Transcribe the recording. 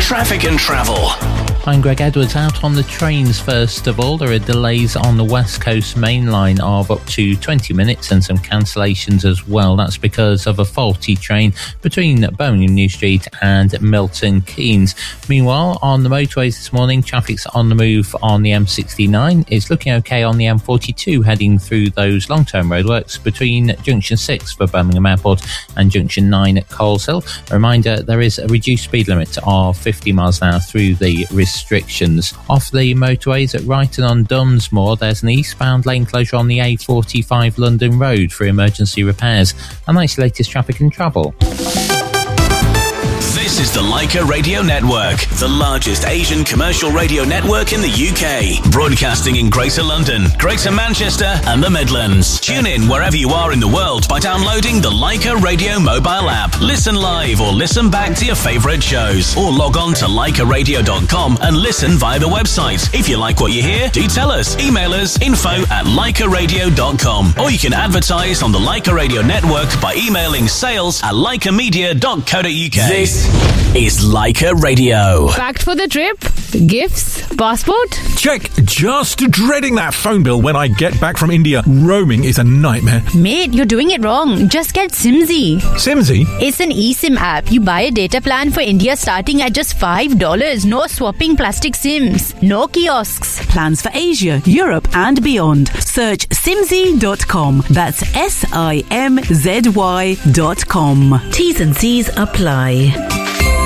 Traffic and travel. I'm Greg Edwards. Out on the trains first of all, there are delays on the West Coast main line of up to 20 minutes and some cancellations as well. That's because of a faulty train between Birmingham New Street and Milton Keynes. Meanwhile, on the motorways this morning, traffic's on the move on the M69. It's looking okay on the M42 heading through those long-term roadworks between Junction 6 for Birmingham Airport and Junction 9 at Coleshill. A reminder, there is a reduced speed limit of 50 miles an hour through the restrictions. Off the motorways at Brighton-on-Dunsmore, there's an eastbound lane closure on the A45 London Road for emergency repairs. And that's the latest traffic and travel. This is the Leica Radio Network, the largest Asian commercial radio network in the UK, broadcasting in Greater London, Greater Manchester and the Midlands. Tune in wherever you are in the world by downloading the Leica Radio mobile app. Listen live or listen back to your favourite shows, or log on to leicaradio.com and listen via the website. If you like what you hear, do tell us. Email us info@leicaradio.com, or you can advertise on the Leica Radio Network by emailing sales@leicamedia.co.uk. This is Leica Radio. Packed for the trip? Gifts? Passport? Check. Just dreading that phone bill when I get back from India. Roaming is a nightmare. Mate, you're doing it wrong. Just get Simsy. Simsy? It's an eSIM app. You buy a data plan for India starting at just $5. No swapping plastic SIMs. No kiosks. Plans for Asia, Europe and beyond. Search simzy.com. That's SIMZY.com. T's and C's apply.